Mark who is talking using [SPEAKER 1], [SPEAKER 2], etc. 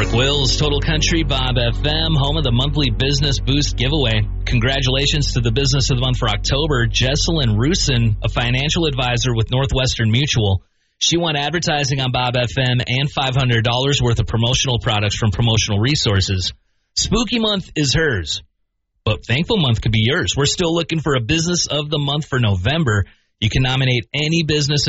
[SPEAKER 1] Mark Wills, Total Country, Bob FM, home of the monthly Business Boost giveaway. Congratulations to the Business of the Month for October, Jesselyn Rusin, a financial advisor with Northwestern Mutual. She won advertising on Bob FM and $500 worth of promotional products from Promotional Resources. Spooky Month is hers, but Thankful Month could be yours. We're still looking for a Business of the Month for November. You can nominate any business